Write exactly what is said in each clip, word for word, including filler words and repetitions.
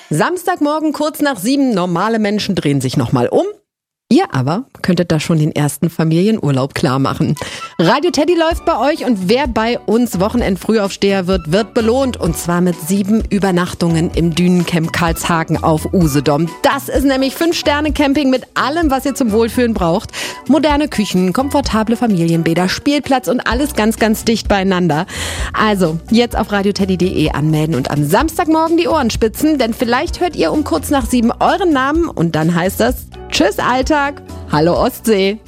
Samstagmorgen kurz nach sieben, normale Menschen drehen sich nochmal um. Ihr aber könntet da schon den ersten Familienurlaub klar machen. Radio Teddy läuft bei euch und wer bei uns Wochenend-Frühaufsteher wird, wird belohnt. Und zwar mit sieben Übernachtungen im Dünencamp Karlshagen auf Usedom. Das ist nämlich Fünf-Sterne-Camping mit allem, was ihr zum Wohlfühlen braucht. Moderne Küchen, komfortable Familienbäder, Spielplatz und alles ganz, ganz dicht beieinander. Also, jetzt auf radioteddy punkt de anmelden und am Samstagmorgen die Ohren spitzen, denn vielleicht hört ihr um kurz nach sieben euren Namen und dann heißt das Tschüss Alltag, hallo Ostsee.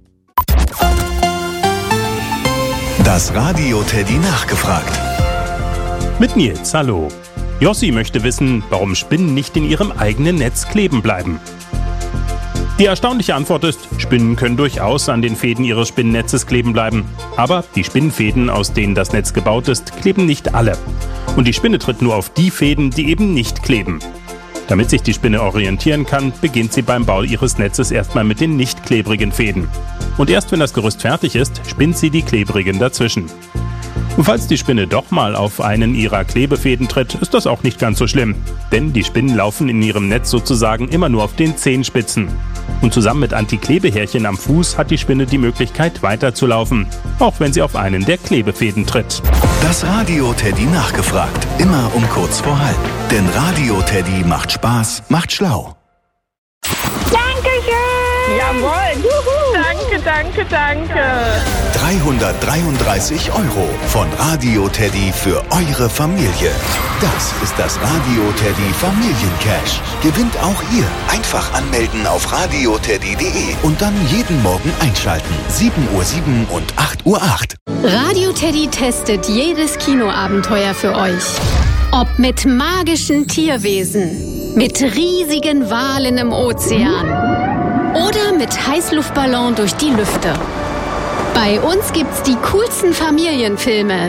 Das Radio Teddy nachgefragt. Mit Nils, hallo. Jossi möchte wissen, warum Spinnen nicht in ihrem eigenen Netz kleben bleiben. Die erstaunliche Antwort ist, Spinnen können durchaus an den Fäden ihres Spinnennetzes kleben bleiben. Aber die Spinnenfäden, aus denen das Netz gebaut ist, kleben nicht alle. Und die Spinne tritt nur auf die Fäden, die eben nicht kleben. Damit sich die Spinne orientieren kann, beginnt sie beim Bau ihres Netzes erstmal mit den nicht klebrigen Fäden. Und erst wenn das Gerüst fertig ist, spinnt sie die klebrigen dazwischen. Und falls die Spinne doch mal auf einen ihrer Klebefäden tritt, ist das auch nicht ganz so schlimm. Denn die Spinnen laufen in ihrem Netz sozusagen immer nur auf den Zehenspitzen. Und zusammen mit Antiklebehärchen am Fuß hat die Spinne die Möglichkeit weiterzulaufen, auch wenn sie auf einen der Klebefäden tritt. Das Radio Teddy nachgefragt, immer um kurz vor halb. Denn Radio Teddy macht Spaß, macht schlau. Dankeschön! Jawohl! Juhu. Danke, danke, danke! dreihundertdreiunddreißig Euro von Radio Teddy für eure Familie. Das ist das Radio Teddy Familiencash. Gewinnt auch ihr. Einfach anmelden auf radioteddy punkt de und dann jeden Morgen einschalten. sieben Uhr sieben und acht Uhr acht. Radio Teddy testet jedes Kinoabenteuer für euch. Ob mit magischen Tierwesen, mit riesigen Walen im Ozean oder mit Heißluftballon durch die Lüfte. Bei uns gibt's die coolsten Familienfilme,